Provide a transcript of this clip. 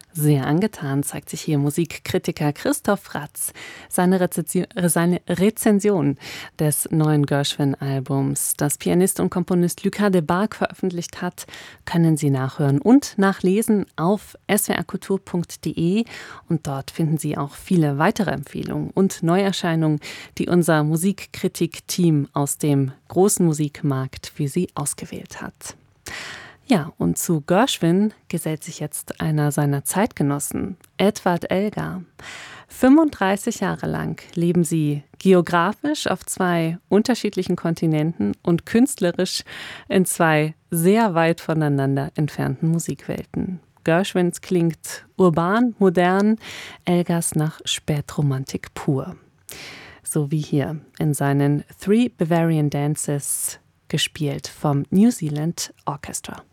Sehr angetan zeigt sich hier Musikkritiker Christoph Ratz. Seine Rezension des neuen Gershwin-Albums, das Pianist und Komponist Lucas Debargue veröffentlicht hat, können Sie nachhören und nachlesen auf swrkultur.de. Und dort finden Sie auch viele weitere Empfehlungen und Neuerscheinungen, die unser Musikkritik-Team aus dem großen Musikmarkt für Sie ausgewählt hat. Ja, und zu Gershwin gesellt sich jetzt einer seiner Zeitgenossen, Edward Elgar. 35 Jahre lang leben sie geografisch auf 2 unterschiedlichen Kontinenten und künstlerisch in 2 sehr weit voneinander entfernten Musikwelten. Gershwins klingt urban, modern, Elgars nach Spätromantik pur. So wie hier in seinen 3 Bavarian Dances, gespielt vom New Zealand Orchestra.